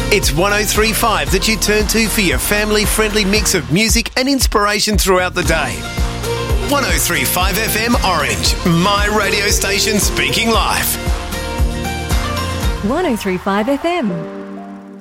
It's 103.5 that you turn to for your family-friendly mix of music and inspiration throughout the day. 103.5 FM Orange, my radio station speaking live. 103.5 FM.